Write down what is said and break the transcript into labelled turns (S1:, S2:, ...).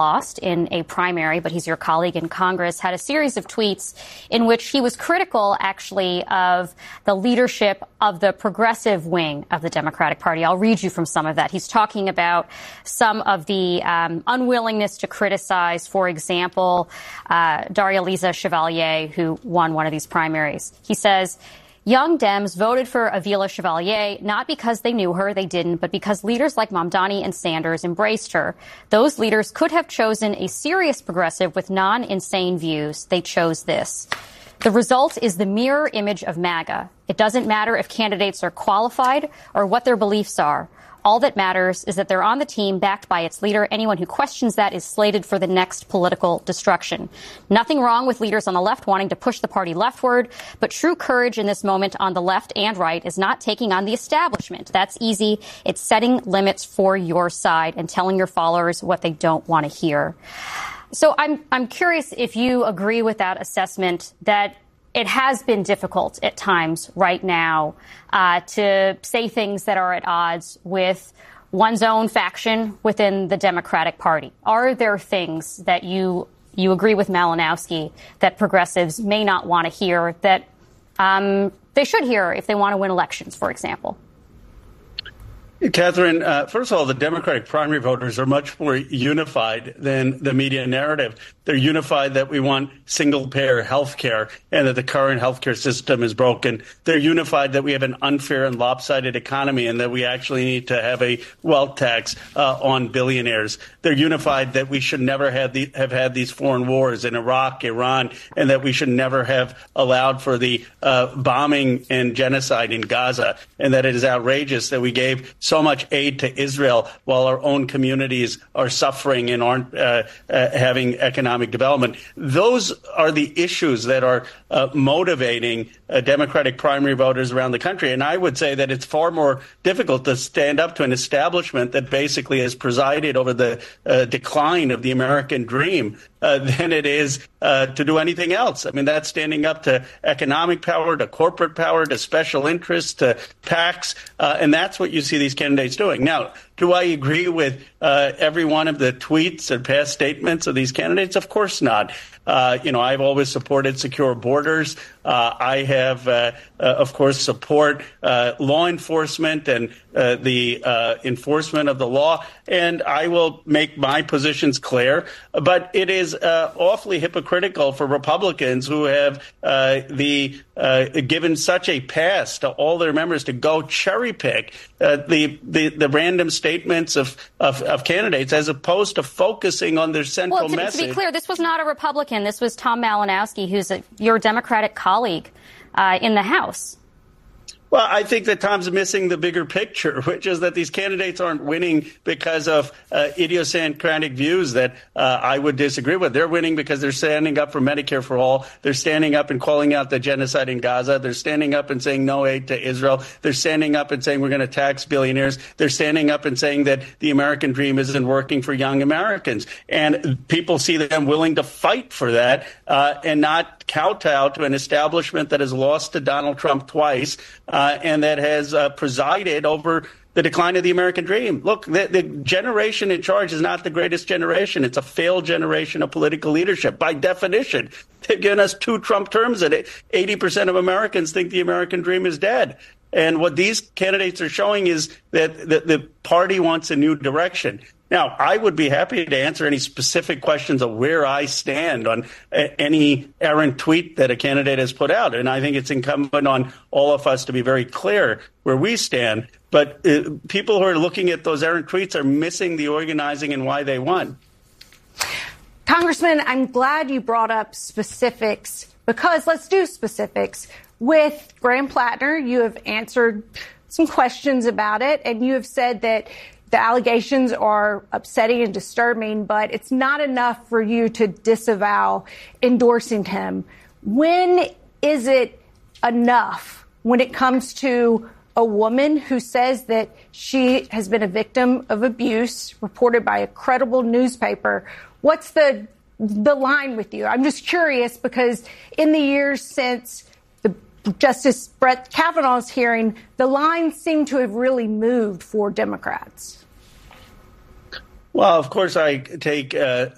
S1: lost in a primary, but he's your colleague in Congress, had a series of tweets in which he was critical, actually, of the leadership of the progressive wing of the Democratic Party. I'll read you from some of that. He's talking about some of the unwillingness to criticize, for example, Daria-Lisa Chevalier, who won one of these primaries. He says, young Dems voted for Avila Chevalier not because they knew her, they didn't, but because leaders like Mamdani and Sanders embraced her. Those leaders could have chosen a serious progressive with non-insane views. They chose this. The result is the mirror image of MAGA. It doesn't matter if candidates are qualified or what their beliefs are. All that matters is that they're on the team backed by its leader. Anyone who questions that is slated for the next political destruction. Nothing wrong with leaders on the left wanting to push the party leftward, but true courage in this moment on the left and right is not taking on the establishment. That's easy. It's setting limits for your side and telling your followers what they don't want to hear. So I'm curious if you agree with that assessment that it has been difficult at times right now to say things that are at odds with one's own faction within the Democratic Party. Are there things that you agree with Malinowski that progressives may not want to hear that they should hear if they want to win elections, for example?
S2: Catherine, first of all, the Democratic primary voters are much more unified than the media narrative. They're unified that we want single-payer health care and that the current health care system is broken. They're unified that we have an unfair and lopsided economy and that we actually need to have a wealth tax on billionaires. They're unified that we should never have had these foreign wars in Iraq, Iran, and that we should never have allowed for the bombing and genocide in Gaza, and that it is outrageous that we gave so much aid to Israel while our own communities are suffering and aren't having economic development. Those are the issues that are motivating Democratic primary voters around the country. And I would say that it's far more difficult to stand up to an establishment that basically has presided over the decline of the American dream than it is to do anything else. I mean, that's standing up to economic power, to corporate power, to special interests, to PACs, and that's what you see these candidates doing. Now, do I agree with every one of the tweets and past statements of these candidates? Of course not. I've always supported secure borders. I have, of course, support law enforcement and the enforcement of the law, and I will make my positions clear. But it is awfully hypocritical for Republicans who have given such a pass to all their members to go cherry pick the random statements of candidates as opposed to focusing on their central message.
S1: To be clear, this was not a Republican. This was Tom Malinowski, who's your Democratic colleague in the House.
S2: Well, I think that Tom's missing the bigger picture, which is that these candidates aren't winning because of idiosyncratic views that I would disagree with. They're winning because they're standing up for Medicare for all. They're standing up and calling out the genocide in Gaza. They're standing up and saying no aid to Israel. They're standing up and saying we're going to tax billionaires. They're standing up and saying that the American dream isn't working for young Americans. And people see them willing to fight for that and not kowtow to an establishment that has lost to Donald Trump twice and that has presided over the decline of the American dream. Look, the generation in charge is not the greatest generation. It's a failed generation of political leadership. By definition, they've given us 2 Trump terms and 80% of Americans think the American dream is dead. And what these candidates are showing is that the party wants a new direction. Now, I would be happy to answer any specific questions of where I stand on any errant tweet that a candidate has put out. And I think it's incumbent on all of us to be very clear where we stand. But people who are looking at those errant tweets are missing the organizing and why they won.
S3: Congressman, I'm glad you brought up specifics because let's do specifics. With Graham Plattner, you have answered some questions about it, and you have said that the allegations are upsetting and disturbing, but it's not enough for you to disavow endorsing him. When is it enough when it comes to a woman who says that she has been a victim of abuse reported by a credible newspaper? What's the line with you? I'm just curious because in the years since Justice Brett Kavanaugh's hearing, the lines seem to have really moved for Democrats.
S2: Well, of course, I take